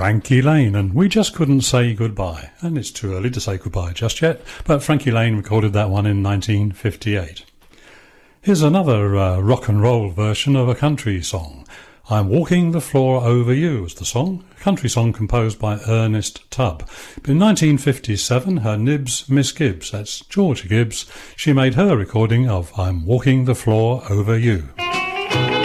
Frankie Lane, and We Just Couldn't Say Goodbye. And it's too early to say goodbye just yet, but Frankie Lane recorded that one in 1958. Here's another rock and roll version of a country song. I'm Walking the Floor Over You is the song, a country song composed by Ernest Tubb. But in 1957, her nibs, Miss Gibbs, that's Georgia Gibbs, she made her recording of I'm Walking the Floor Over You.